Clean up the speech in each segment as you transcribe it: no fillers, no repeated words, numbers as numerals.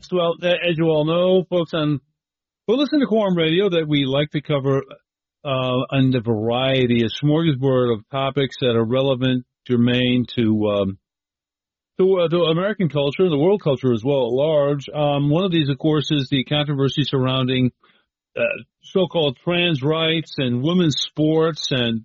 Well, as you all know, folks well, listen to Quorum Radio that we like to cover on the variety, a smorgasbord of topics that are relevant, germane to American culture and the world culture as well at large. One of these, of course, is the controversy surrounding so-called trans rights and women's sports and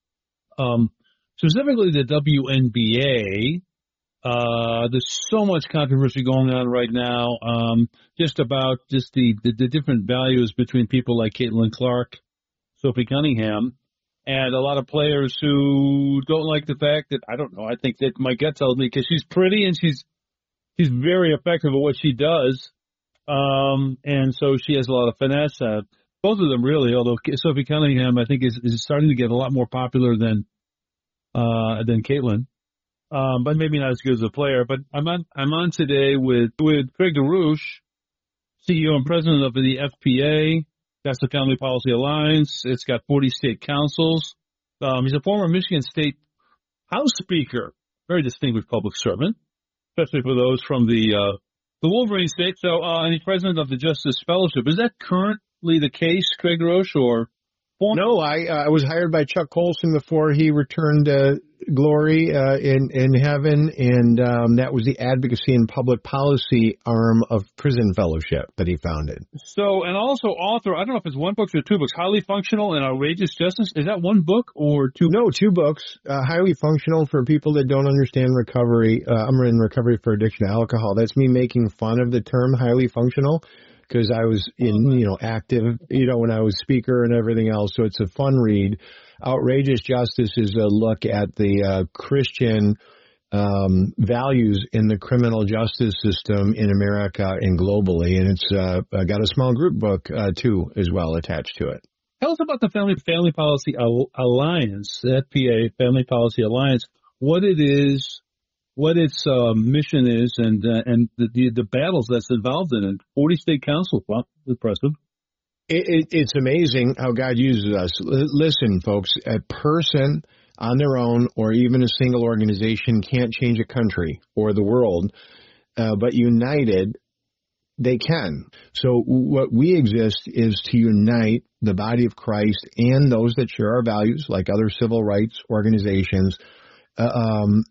specifically the WNBA. There's so much controversy going on right now, just about the different values between people like Caitlin Clark, Sophie Cunningham, and a lot of players who don't like the fact that, I don't know, I think that my gut tells me because she's pretty and she's very effective at what she does. And so she has a lot of finesse. Both of them really, although Sophie Cunningham, I think, is starting to get a lot more popular than Caitlin. But maybe not as good as a player. But I'm on today with Craig DeRouche, CEO and president of the FPA. That's the Family Policy Alliance. It's got 40 state councils. He's a former Michigan State House Speaker, very distinguished public servant, especially for those from the Wolverine State. So, and he's president of the Justice Fellowship. Is that currently the case, Craig DeRouche, or? No, I was hired by Chuck Colson before he returned to glory in heaven, and that was the advocacy and public policy arm of Prison Fellowship that he founded. So, and also author, I don't know if it's one book or two books, Highly Functional and Outrageous Justice. Is that one book or two? No, two books. Highly Functional for people that don't understand recovery. I'm in recovery for addiction to alcohol. That's me making fun of the term highly functional, because I was active, when I was speaker and everything else. So it's a fun read. Outrageous Justice is a look at the Christian values in the criminal justice system in America and globally. And it's got a small group book, too, as well attached to it. Tell us about the Family Policy Alliance, the FPA Family Policy Alliance, what it is, what its mission is, and the battles that's involved in it. 40 state councils, wow, impressive. It's amazing how God uses us. Listen, folks, a person on their own or even a single organization can't change a country or the world, but united, they can. So what we exist is to unite the body of Christ and those that share our values, like other civil rights organizations, to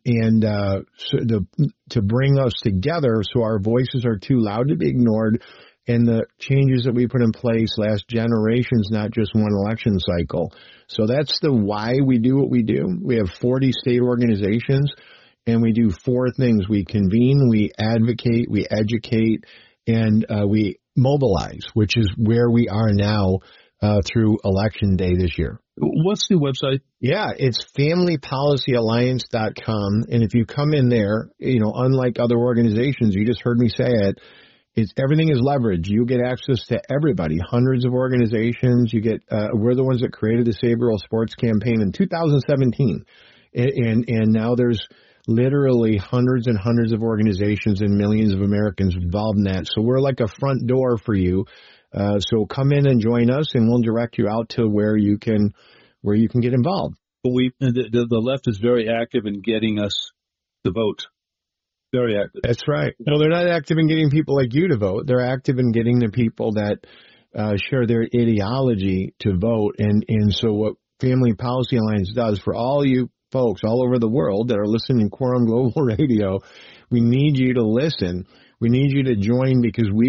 bring us together so our voices are too loud to be ignored, and the changes that we put in place last generations, not just one election cycle. So that's the why we do what we do. We have 40 state organizations, and we do four things. We convene, we advocate, we educate, and we mobilize, which is where we are now through Election Day this year. What's the website? Yeah, it's familypolicyalliance.com. And if you come in there, unlike other organizations, you just heard me say it, everything is leveraged. You get access to everybody, hundreds of organizations. You get, we're the ones that created the Save Rural Sports campaign in 2017. And now there's literally hundreds and hundreds of organizations and millions of Americans involved in that. So we're like a front door for you. So come in and join us, and we'll direct you out to where you can get involved. The left is very active in getting us to vote. Very active. That's right. No, they're not active in getting people like you to vote. They're active in getting the people that share their ideology to vote. And so what Family Policy Alliance does for all you folks all over the world that are listening to Quorum Global Radio, we need you to listen. We need you to join, because we